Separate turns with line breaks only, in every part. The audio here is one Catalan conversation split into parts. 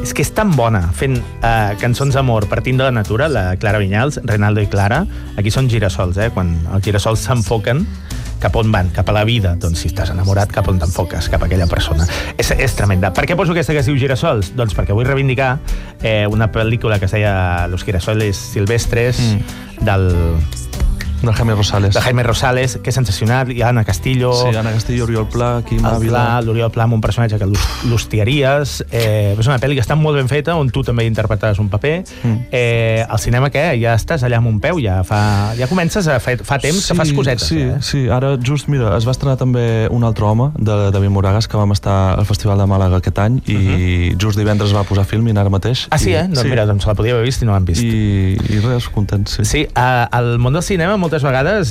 És que és tan bona fent cançons d'amor partint de la natura, la Clara Vinyals, Renaldo i Clara. Aquí són girassols, quan els girassols s'enfoquen cap on van, cap a la vida. Doncs si estàs enamorat, cap on t'enfoques, cap a aquella persona. És tremenda. Per què poso aquesta que es diu Girassols? Doncs perquè vull reivindicar una pel·lícula que es deia Los girasoles silvestres,
de Jaime Rosales.
De Jaime Rosales, que és sensacional. Hi ha Anna Castillo...
Sí, Anna Castillo, Oriol Pla, Quim Ávila...
L'Oriol Pla amb un personatge que l'hostiaries. És una pel·li que està molt ben feta, on tu també interpretaves un paper. Al cinema, què? Ja estàs allà amb un peu, ja comences fa temps que fas cosetes.
Sí, ara just, mira, es va estrenar també Un altre home, de David Moragas, que vam estar al Festival de Màlaga aquest any, i just divendres va posar Filmin ara mateix.
Ah, sí, Doncs mira, la podia haver vist i no l'han vist.
I res, contents, sí.
Sí, al món del cinema moltes vegades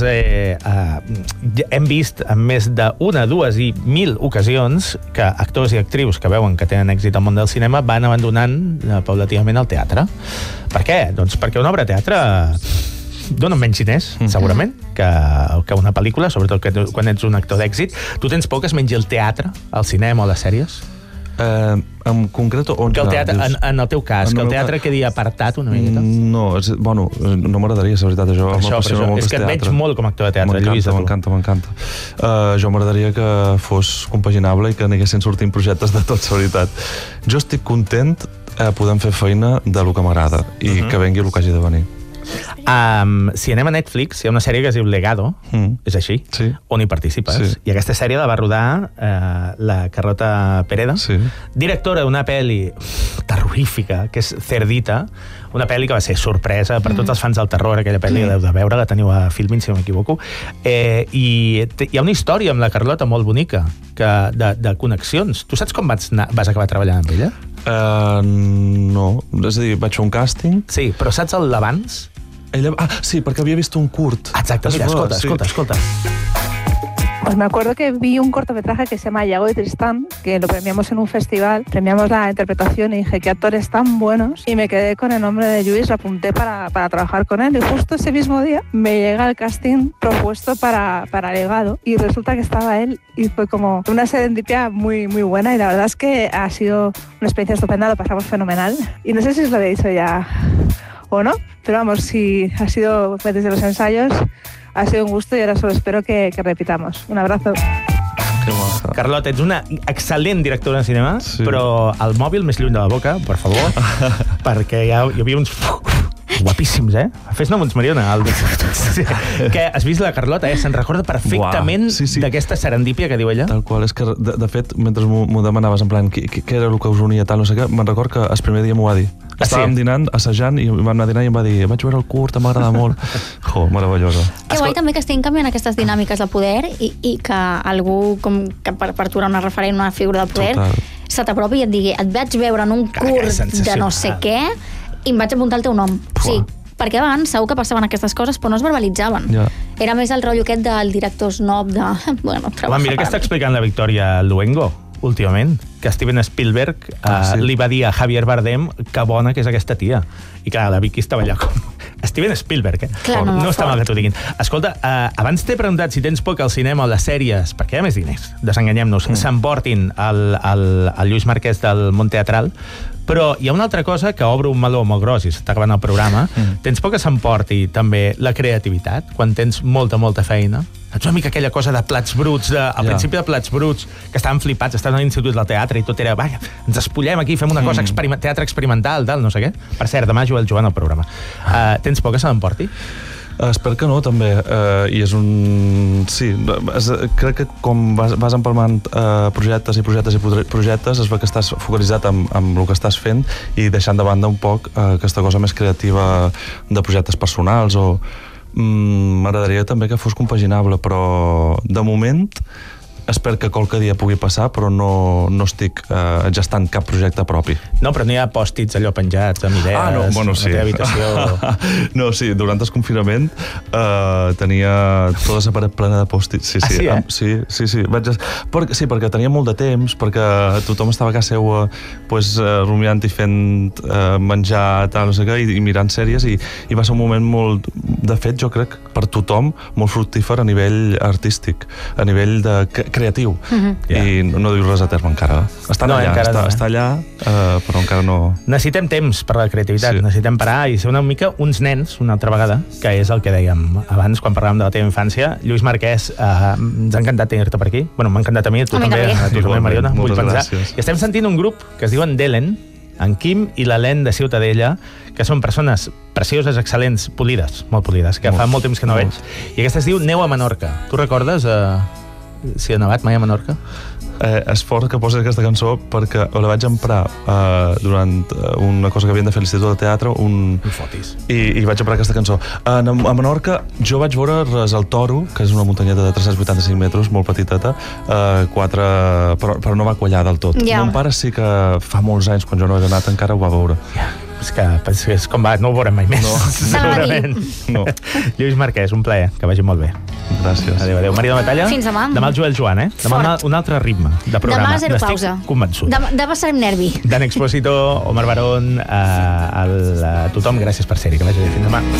hem vist en més d'una, dues i 1000 ocasions que actors i actrius que veuen que tenen èxit al món del cinema van abandonant paulatinament el teatre. Per què? Doncs perquè una obra de teatre dona menys diners, segurament, que una pel·lícula, sobretot quan ets un actor d'èxit. Tu tens por que es mengi el teatre, el cinema o les sèries?
En concret o en
general? En el teu cas, que el teatre quedi apartat una miqueta?
No, bueno, no m'agradaria, la veritat, això.
És que et veig molt com a actor de teatre, Lluís.
M'encanta. Jo m'agradaria que fos compaginable i que n'haguessin sortint projectes de tot, la veritat. Jo estic content podem fer feina de lo que m'agrada i que vengui el que hagi de venir.
Si anem a Netflix, hi ha una sèrie que es diu Legado, és així, on hi participes, i aquesta sèrie la va rodar la Carlota Pereda, directora d'una pel·li terrorífica, que és Cerdita, una pel·li que va ser sorpresa per tots els fans del terror, aquella pel·li que heu de veure, la teniu a Filmin, si no m'equivoco, i hi ha una història amb la Carlota molt bonica, de connexions. Tu saps com vas acabar treballant amb ella?
No, és a dir, vaig fer un càsting.
Sí, però saps el d'abans?
Sí, perquè havia vist un curt.
Exacte, mira, escolta.
Pues me acuerdo que vi un cortometraje que se llama Yago y Tristán, que lo premiamos en un festival, premiamos la interpretación y dije, qué actores tan buenos, y me quedé con el nombre de Lluís, lo apunté para trabajar con él, y justo ese mismo día me llega el casting propuesto para Legado, y resulta que estaba él, y fue como una serendipia muy, muy buena, y la verdad es que ha sido una experiencia estupenda, lo pasamos fenomenal, y no sé si os lo había dicho ya o no, pero vamos, si ha sido desde los ensayos, ha sido un gusto y ahora solo espero que repitamos. Un abrazo.
Carlota, ets una excel·lent directora de cinema, però el mòbil més lluny de la boca, per favor, perquè hi havia uns... guapíssims, Fes-ne uns, Mariona. Que has vist la Carlota, se'n recorda perfectament d'aquesta serendípia que diu ella.
Tal qual, és que, de fet, mentre m'ho demanaves, en plan, què era el que us unia, tal, no sé què, me'n record que el primer dia m'ho va dir. Estàvem dinant, assajant, i vam anar a dinar i em va dir, vaig veure el curt, m'agrada molt. Meravellosa.
Que guai també que estiguin canviant aquestes dinàmiques de poder i que algú, com que per tu era una referent, una figura de poder, se t'apropi i et digui, et vaig veure en un curt de no sé què, i em vaig apuntar el teu nom. Sí, perquè abans segur que passaven aquestes coses, però no es verbalitzaven. Era més el rotllo aquest del director snob de... Bueno,
mira que està explicant la Victòria Luengo últimament, que Steven Spielberg li va dir a Javier Bardem que bona que és aquesta tia. I clar, la Vicky estava allà com... Steven Spielberg,
Clar,
no està mal que t'ho diguin. Escolta, abans t'he preguntat si tens por que el cinema o les sèries, perquè hi ha més diners, desenganyem-nos, s'emportin el Lluís Marquès del món teatral, però hi ha una altra cosa que obre un meló molt gros i s'està acabant el programa. Tens por que s'emporti també la creativitat, quan tens molta feina? Saps una mica aquella cosa de plats bruts, al principi de plats bruts, que estaven flipats, estaven a l'Institut del Teatre i tot era, vaja, ens espollem aquí, fem una cosa, teatre experimental, tal, no sé què. Per cert, demà juga el Joan al programa. Tens por que se l'emporti?
Espero que no, també. I és un... Sí, crec que com vas empalmant projectes, es veu que estàs focalitzat amb el que estàs fent i deixant de banda un poc aquesta cosa més creativa de projectes personals o... M'agradaria també que fos compaginable, però de moment espero que qualque dia pugui passar, però no estic gestant cap projecte propi.
No, però no hi ha pòstits allò penjats amb idees,
no, sí.
A la teva habitació...
No, sí, durant el confinament tenia tota la paret plena de pòstits. Sí, perquè tenia molt de temps, perquè tothom estava a casa seva rumiant i fent menjar, tal, no sé què, i mirant sèries, i va ser un moment molt, de fet, jo crec, per tothom, molt fructífer a nivell artístic, a nivell de creatiu. I no dius res a terme encara. Està allà, però encara no...
Necessitem temps per la creativitat, necessitem parar i ser una mica uns nens, una altra vegada, que és el que dèiem abans quan parlàvem de la teva infància. Lluís Marquès, ens ha encantat tenir-te per aquí. Bueno, m'ha encantat a mi, a tu també, Mariona.
Moltes gràcies.
I estem sentint un grup que es diuen Delen, en Quim i l'Helene de Ciutadella, que són persones precioses, excel·lents, polides, molt polides, que fa molt temps que no veig. I aquesta es diu Neu a Menorca. Tu recordes si ha nevat mai a Menorca?
És fort que posis aquesta cançó perquè la vaig emprar durant una cosa que havien de fer a l'Institut de Teatre i vaig emprar aquesta cançó. A Menorca jo vaig veure res al Toro, que és una muntanyeta de 385 metres, molt petiteta, però no va quallar del tot. Mon pare sí que fa molts anys, quan jo no he anat, encara ho va veure.
És que és com va, no ho veurem mai més. Segurament. Lluís Marquès, un plaer, que vagi molt bé.
Gràcies.
Adéu. Maria de Batalla.
Fins demà.
Demà el Joel Joan, Demà un altre ritme de programa.
Demà zero pausa.
N'estic convençut.
Demà serem nervi.
Dan Expósito, Omar Barón, a tothom, gràcies per ser-hi, que vagi bé. Fins demà.